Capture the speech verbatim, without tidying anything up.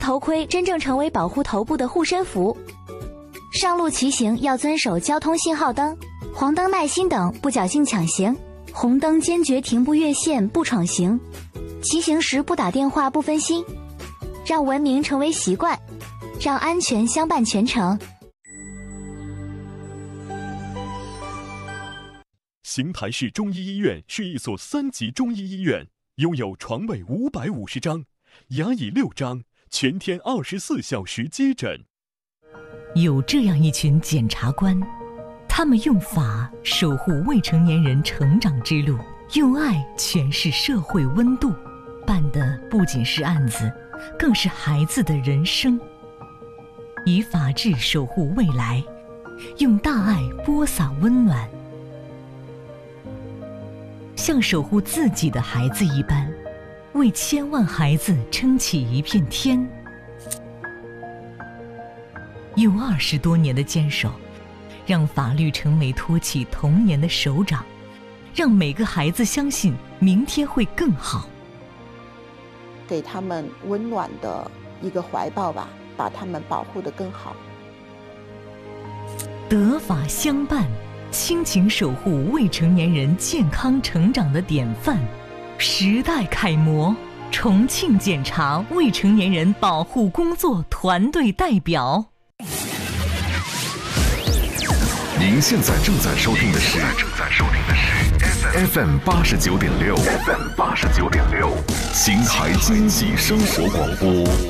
头盔真正成为保护头部的护身符。上路骑行要遵守交通信号灯，黄灯耐心等，不侥幸抢行；红灯坚决停步越线，不闯行。骑行时不打电话，不分心，让文明成为习惯，让安全相伴全程。 邢台市中医医院是一所三级中医医院，拥有床位五百五十张，牙椅六张，全天二十四小时接诊。 有这样一群检察官，他们用法守护未成年人成长之路，用爱诠释社会温度，办的不仅是案子，更是孩子的人生。以法治守护未来，用大爱播撒温暖，像守护自己的孩子一般，为千万孩子撑起一片天。用二十多年的坚守，让法律成为托起童年的手掌，让每个孩子相信明天会更好。 给他们温暖的一个怀抱吧，把他们保护得更好。 德法相伴，亲情守护未成年人健康成长的典范，时代楷模，重庆检察未成年人保护工作团队代表。 您现在正在收听的是 F M 八十九点六 ，F M 八十九点六，邢台经济生活广播。